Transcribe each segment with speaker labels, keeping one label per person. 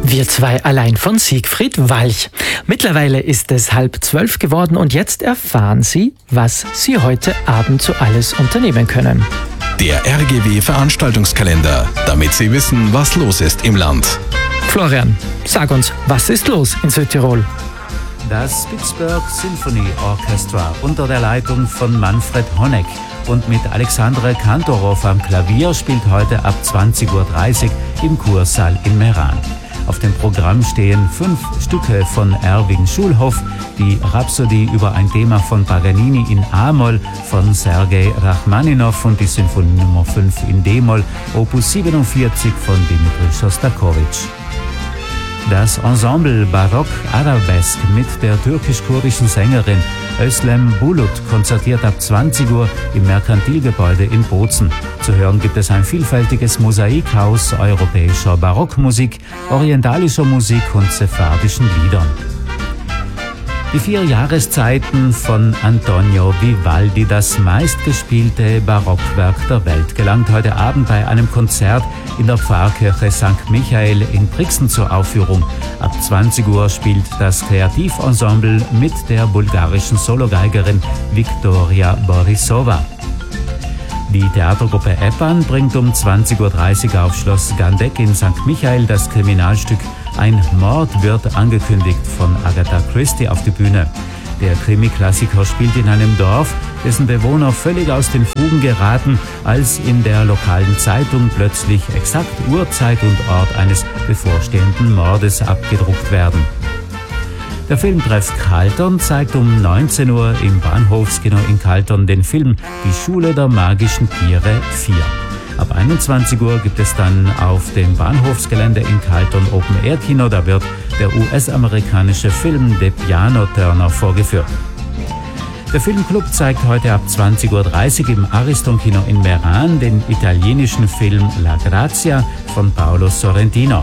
Speaker 1: Wir zwei allein von Siegfried Walch. Mittlerweile ist es 11:30 geworden und jetzt erfahren Sie, was Sie heute Abend so alles unternehmen können.
Speaker 2: Der RGW Veranstaltungskalender, damit Sie wissen, was los ist im Land.
Speaker 1: Florian, sag uns, was ist los in Südtirol?
Speaker 3: Das Pittsburgh Symphony Orchestra unter der Leitung von Manfred Honeck und mit Alexandre Kantorov am Klavier spielt heute ab 20:30 Uhr im Kursaal in Meran. Auf dem Programm stehen 5 Stücke von Erwin Schulhoff, die Rhapsodie über ein Thema von Paganini in A-Moll von Sergei Rachmaninow und die Sinfonie Nummer 5 in D-Moll, Opus 47 von Dmitri Schostakowitsch. Das Ensemble Barock Arabesque mit der türkisch-kurdischen Sängerin Özlem Bulut konzertiert ab 20 Uhr im Merkantilgebäude in Bozen. Zu hören gibt es ein vielfältiges Mosaik aus europäischer Barockmusik, orientalischer Musik und sephardischen Liedern. Die 4 Jahreszeiten von Antonio Vivaldi, das meistgespielte Barockwerk der Welt, gelangt heute Abend bei einem Konzert in der Pfarrkirche St. Michael in Brixen zur Aufführung. Ab 20 Uhr spielt das Kreativensemble mit der bulgarischen Sologeigerin Viktoria Borisova. Die Theatergruppe Epan bringt um 20:30 Uhr auf Schloss Gandeck in St. Michael das Kriminalstück Ein Mord wird angekündigt von Agatha Christie auf die Bühne. Der Krimi-Klassiker spielt in einem Dorf, dessen Bewohner völlig aus den Fugen geraten, als in der lokalen Zeitung plötzlich exakt Uhrzeit und Ort eines bevorstehenden Mordes abgedruckt werden. Der Filmtreff Kaltern zeigt um 19 Uhr im Bahnhofskino in Kaltern den Film Die Schule der magischen Tiere 4. Ab 21 Uhr gibt es dann auf dem Bahnhofsgelände in Kaltern Open-Air-Kino, da wird der US-amerikanische Film The Piano Turner vorgeführt. Der Filmclub zeigt heute ab 20:30 Uhr im Ariston-Kino in Meran den italienischen Film La Grazia von Paolo Sorrentino.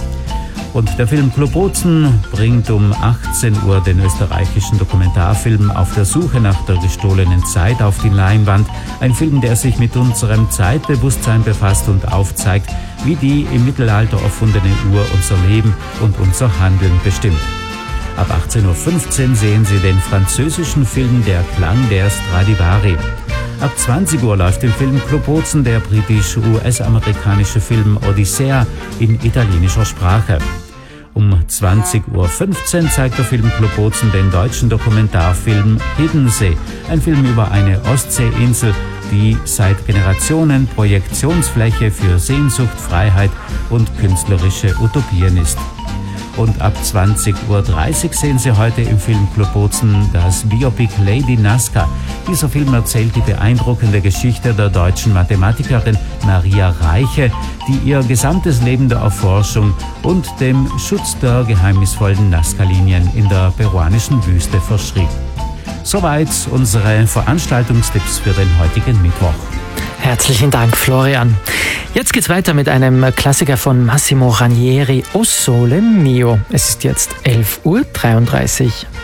Speaker 3: Und der Filmclub Bozen bringt um 18 Uhr den österreichischen Dokumentarfilm Auf der Suche nach der gestohlenen Zeit auf die Leinwand. Ein Film, der sich mit unserem Zeitbewusstsein befasst und aufzeigt, wie die im Mittelalter erfundene Uhr unser Leben und unser Handeln bestimmt. Ab 18:15 Uhr sehen Sie den französischen Film Der Klang der Stradivari. Ab 20 Uhr läuft im Filmclub Bozen der britisch-US-amerikanische Film Odyssea in italienischer Sprache. Um 20:15 Uhr zeigt der Filmclub Bozen den deutschen Dokumentarfilm Hiddensee, ein Film über eine Ostseeinsel, die seit Generationen Projektionsfläche für Sehnsucht, Freiheit und künstlerische Utopien ist. Und ab 20:30 Uhr sehen Sie heute im Filmclub Bozen das Biopic Lady Nazca. Dieser Film erzählt die beeindruckende Geschichte der deutschen Mathematikerin Maria Reiche, die ihr gesamtes Leben der Erforschung und dem Schutz der geheimnisvollen Nazca-Linien in der peruanischen Wüste verschrieb. Soweit unsere Veranstaltungstipps für den heutigen Mittwoch.
Speaker 1: Herzlichen Dank, Florian. Jetzt geht's weiter mit einem Klassiker von Massimo Ranieri, O Sole Mio. Es ist jetzt 11:33 Uhr.